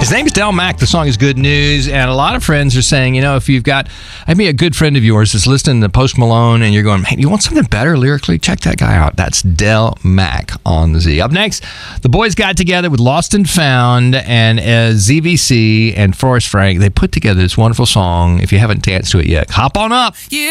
His name is Del Mack. The song is Good News. And a lot of friends are saying, if you've got, a good friend of yours that's listening to Post Malone and you're going, man, you want something better lyrically? Check that guy out. That's Del Mack on the Z. Up next, the boys got together with Lost and Found and ZVC and Forrest Frank. They put together this wonderful song. If you haven't danced to it yet, hop on up. Yeah.